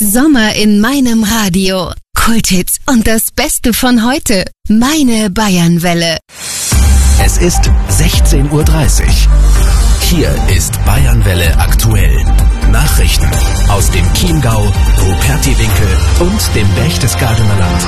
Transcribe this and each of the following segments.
Sommer in meinem Radio. Kulthits und das Beste von heute. Meine Bayernwelle. Es ist 16:30 Uhr. Hier ist Bayernwelle aktuell. Nachrichten aus dem Chiemgau, Rupertiwinkel und dem Berchtesgadener Land.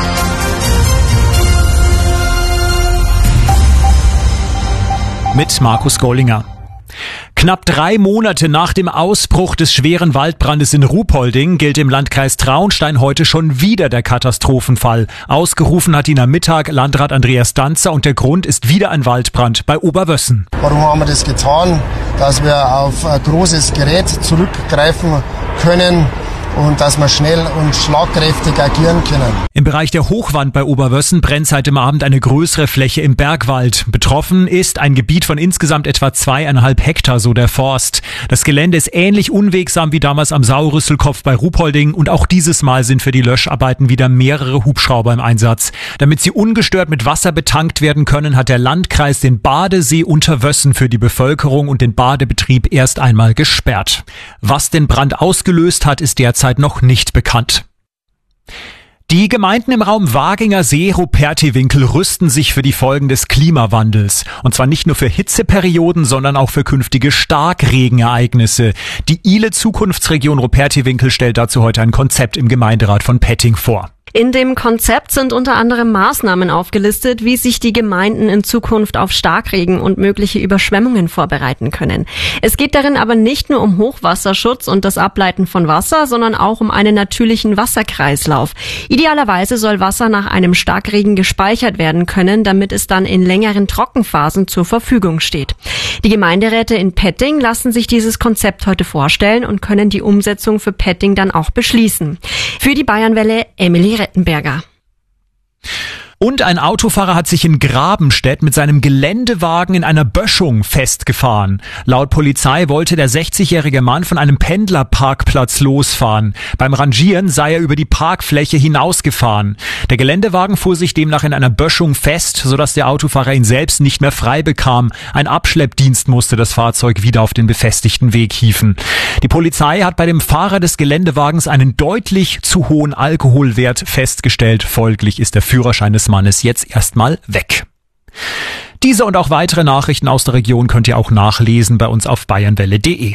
Mit Markus Gollinger. Knapp 3 Monate nach dem Ausbruch des schweren Waldbrandes in Ruhpolding gilt im Landkreis Traunstein heute schon wieder der Katastrophenfall. Ausgerufen hat ihn am Mittag Landrat Andreas Danzer und der Grund ist wieder ein Waldbrand bei Oberwössen. Warum haben wir das getan? Dass wir auf ein großes Gerät zurückgreifen können und dass wir schnell und schlagkräftig agieren können. Im Bereich der Hochwand bei Oberwössen brennt seit dem Abend eine größere Fläche im Bergwald. Betroffen ist ein Gebiet von insgesamt etwa 2,5 Hektar, so der Forst. Das Gelände ist ähnlich unwegsam wie damals am Sauerrüsselkopf bei Ruhpolding und auch dieses Mal sind für die Löscharbeiten wieder mehrere Hubschrauber im Einsatz. Damit sie ungestört mit Wasser betankt werden können, hat der Landkreis den Badesee Unterwössen für die Bevölkerung und den Badebetrieb erst einmal gesperrt. Was den Brand ausgelöst hat, ist derzeit noch nicht bekannt. Die Gemeinden im Raum Waginger See, Rupertiwinkel rüsten sich für die Folgen des Klimawandels. Und zwar nicht nur für Hitzeperioden, sondern auch für künftige Starkregenereignisse. Die ILE Zukunftsregion Rupertiwinkel stellt dazu heute ein Konzept im Gemeinderat von Petting vor. In dem Konzept sind unter anderem Maßnahmen aufgelistet, wie sich die Gemeinden in Zukunft auf Starkregen und mögliche Überschwemmungen vorbereiten können. Es geht darin aber nicht nur um Hochwasserschutz und das Ableiten von Wasser, sondern auch um einen natürlichen Wasserkreislauf. Idealerweise soll Wasser nach einem Starkregen gespeichert werden können, damit es dann in längeren Trockenphasen zur Verfügung steht. Die Gemeinderäte in Petting lassen sich dieses Konzept heute vorstellen und können die Umsetzung für Petting dann auch beschließen. Für die Bayernwelle Emily Rettenberger. Und ein Autofahrer hat sich in Grabenstedt mit seinem Geländewagen in einer Böschung festgefahren. Laut Polizei wollte der 60-jährige Mann von einem Pendlerparkplatz losfahren. Beim Rangieren sei er über die Parkfläche hinausgefahren. Der Geländewagen fuhr sich demnach in einer Böschung fest, sodass der Autofahrer ihn selbst nicht mehr frei bekam. Ein Abschleppdienst musste das Fahrzeug wieder auf den befestigten Weg hieven. Die Polizei hat bei dem Fahrer des Geländewagens einen deutlich zu hohen Alkoholwert festgestellt. Folglich ist der Führerschein des Mannes jetzt erstmal weg. Diese und auch weitere Nachrichten aus der Region könnt ihr auch nachlesen bei uns auf bayernwelle.de.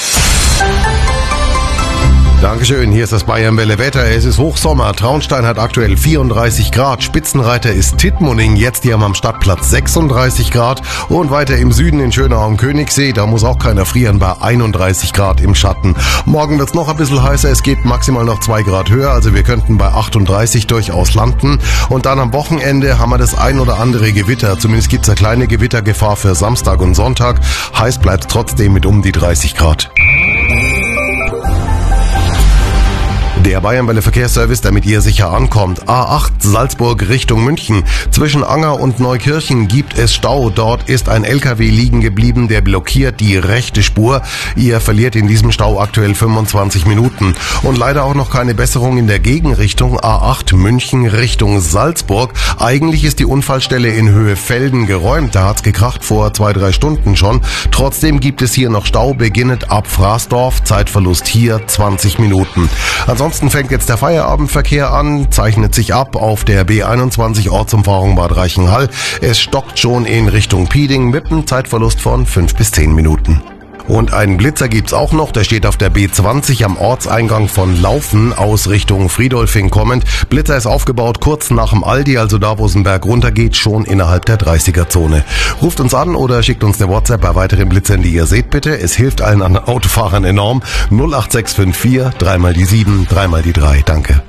Dankeschön, hier ist das Bayernwelle Wetter. Es ist Hochsommer. Traunstein hat aktuell 34 Grad. Spitzenreiter ist Tittmoning, jetzt hier am Stadtplatz 36 Grad. Und weiter im Süden in Schönau am Königssee, da muss auch keiner frieren, bei 31 Grad im Schatten. Morgen wird's noch ein bisschen heißer, es geht maximal noch 2 Grad höher, also wir könnten bei 38 durchaus landen. Und dann am Wochenende haben wir das ein oder andere Gewitter. Zumindest gibt's eine kleine Gewittergefahr für Samstag und Sonntag. Heiß bleibt's trotzdem mit um die 30 Grad. Der Bayernwelle Verkehrsservice, damit ihr sicher ankommt. A8 Salzburg Richtung München. Zwischen Anger und Neukirchen gibt es Stau. Dort ist ein LKW liegen geblieben, der blockiert die rechte Spur. Ihr verliert in diesem Stau aktuell 25 Minuten. Und leider auch noch keine Besserung in der Gegenrichtung. A8 München Richtung Salzburg. Eigentlich ist die Unfallstelle in Höhe Velden geräumt. Da hat's gekracht vor 2-3 Stunden schon. Trotzdem gibt es hier noch Stau, beginnend ab Fraßdorf. Zeitverlust hier 20 Minuten. Ansonsten fängt jetzt der Feierabendverkehr an, zeichnet sich ab auf der B21 Ortsumfahrung Bad Reichenhall. Es stockt schon in Richtung Pieding mit einem Zeitverlust von 5 bis 10 Minuten. Und einen Blitzer gibt's auch noch, der steht auf der B20 am Ortseingang von Laufen aus Richtung Friedolfing kommend. Blitzer ist aufgebaut kurz nach dem Aldi, also da wo es den Berg runtergeht, schon innerhalb der 30er-Zone. Ruft uns an oder schickt uns eine WhatsApp bei weiteren Blitzern, die ihr seht bitte. Es hilft allen anderen Autofahrern enorm. 08654 3 mal die 7, 3 mal die 3. Danke.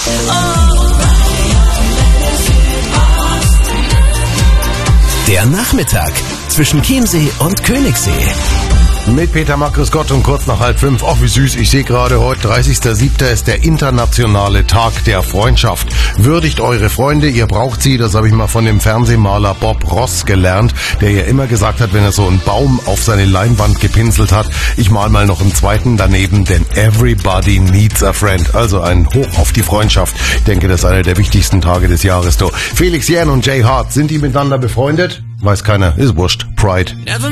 Der Nachmittag zwischen Chiemsee und Königssee. Mit Peter Mack, grüß Gott, und kurz nach 4:30. Ach, wie süß. Ich sehe gerade, heute 30.07. ist der internationale Tag der Freundschaft. Würdigt eure Freunde, ihr braucht sie. Das habe ich mal von dem Fernsehmaler Bob Ross gelernt, der ja immer gesagt hat, wenn er so einen Baum auf seine Leinwand gepinselt hat, ich mal noch einen zweiten daneben, denn everybody needs a friend. Also ein Hoch auf die Freundschaft. Ich denke, das ist einer der wichtigsten Tage des Jahres. Felix Jähn und Jay Hart, sind die miteinander befreundet? Weiß keiner, ist wurscht. Pride.